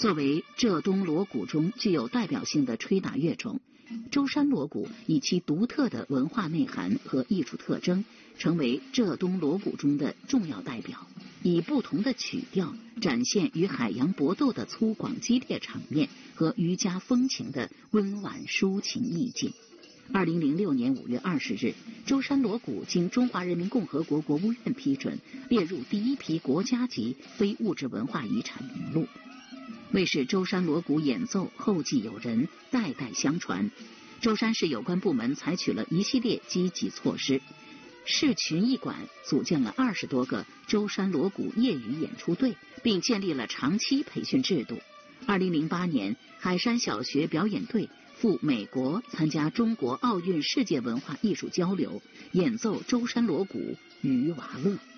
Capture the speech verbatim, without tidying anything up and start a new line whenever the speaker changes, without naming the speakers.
作为浙东锣鼓中具有代表性的吹打乐种，舟山锣鼓以其独特的文化内涵和艺术特征，成为浙东锣鼓中的重要代表，以不同的曲调展现与海洋搏斗的粗犷激烈场面和渔家风情的温婉抒情意境。二零零六年五月二十日，舟山锣鼓经中华人民共和国国务院批准，列入第一批国家级非物质文化遗产名录。为使舟山锣鼓演奏后继有人，代代相传，舟山市有关部门采取了一系列积极措施。市群艺馆组建了二十多个舟山锣鼓业余演出队，并建立了长期培训制度。二零零八年，海山小学表演队赴美国参加中国奥运世界文化艺术交流，演奏舟山锣鼓《渔娃乐》。